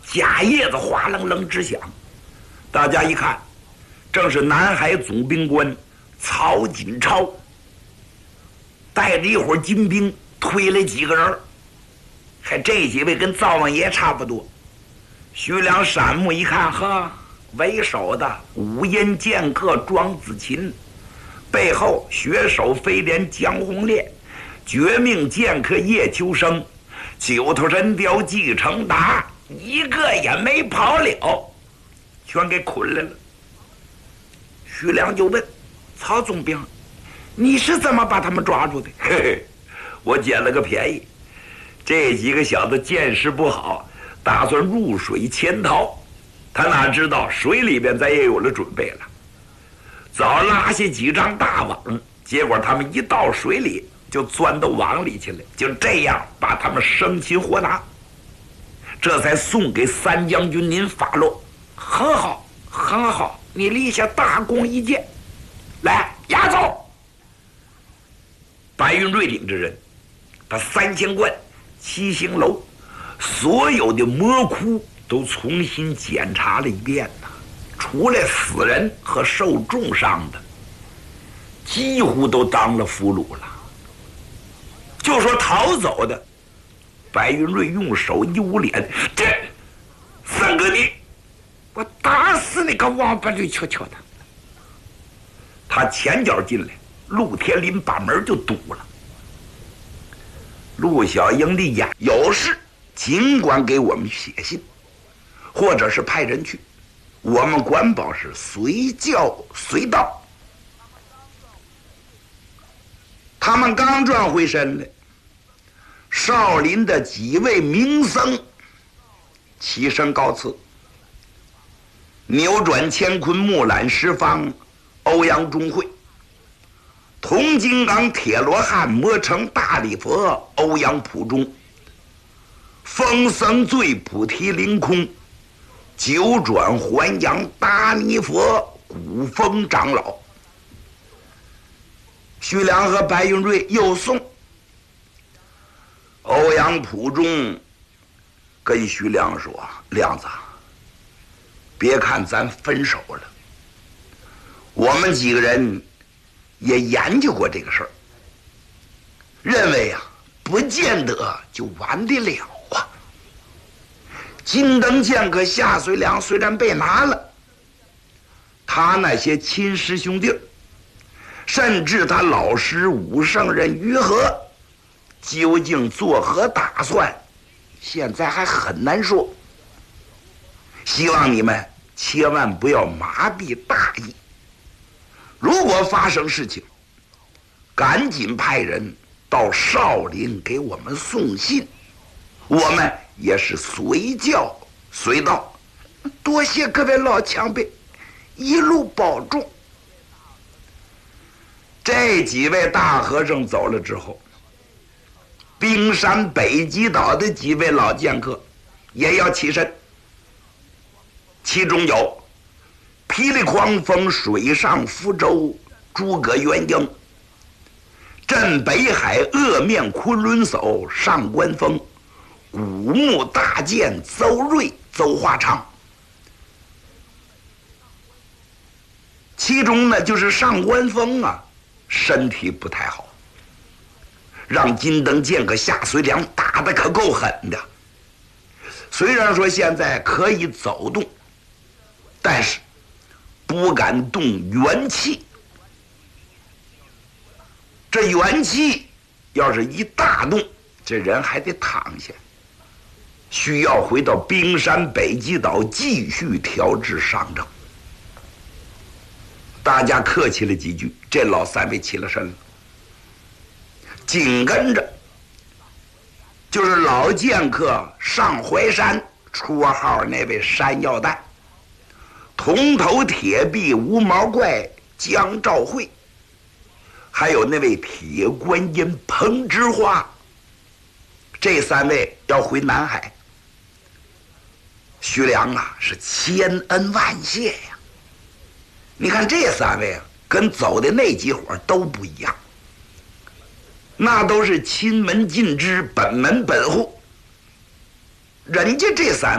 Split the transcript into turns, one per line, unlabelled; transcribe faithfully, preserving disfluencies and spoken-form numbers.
家叶子哗楞楞直响。大家一看，正是南海总兵官曹锦超带着一伙金兵推了几个人，还这几位跟灶王爷差不多。徐良闪目一看，呵，为首的五阴剑客庄子琴，背后血手飞廉江红烈，绝命剑客叶秋生，九头神雕季承达，一个也没跑了，全给捆来了。徐良就问曹总兵：“你是怎么把他们抓住的？”嘿嘿，我捡了个便宜。这几个小子见识不好，打算入水潜逃。他哪知道水里边咱也有了准备了，早拉下几张大网，结果他们一到水里就钻到网里去了，就这样把他们生擒活拿，这才送给三将军您发落。很好，很好，你立下大功一件。来，押走。白云瑞领着人把三仙观、七星楼所有的魔窟都重新检查了一遍呐，除了死人和受重伤的，几乎都当了俘虏了。就说逃走的，白云瑞用手一捂脸：“这三哥你，我打死你个王八驴球球的！”他前脚进来，陆天林把门就堵了。陆小英的眼有事尽管给我们写信，或者是派人去，我们管保是随叫随到。他们刚转回身来，少林的几位名僧起身告辞。扭转乾坤木兰十方欧阳中会，铜金刚铁罗汉魔城大礼佛欧阳普中，风僧醉菩提凌空，九转还阳大尼佛古风长老。徐良和白云瑞又送。欧阳普中跟徐良说：“亮子，别看咱分手了，我们几个人也研究过这个事儿，认为啊，不见得就完得了啊。金灯剑客夏遂良虽然被拿了，他那些亲师兄弟，甚至他老师武圣人于和，究竟作何打算，现在还很难说。希望你们千万不要麻痹大意，如果发生事情，赶紧派人到少林给我们送信，我们也是随叫随到。多谢各位老前辈，一路保重。”这几位大和尚走了之后，冰山北极岛的几位老剑客也要起身，其中有霹雳狂风水上福州诸葛元英，镇北海恶面昆仑叟上官峰，古木大剑邹瑞邹华昌。其中呢，就是上官峰啊，身体不太好，让金灯剑客夏遂良打得可够狠的。虽然说现在可以走动，但是不敢动元气。这元气要是一大动，这人还得躺下，需要回到冰山北极岛继续调治伤症。大家客气了几句，这老三位起了身了。紧跟着就是老剑客上淮山，绰号那位山药蛋，铜头铁臂无毛怪江兆会，还有那位铁观音彭之花。这三位要回南海。徐良啊，是千恩万谢呀。你看这三位啊，跟走的那几伙都不一样，那都是亲门尽知，本门本户。人家这三位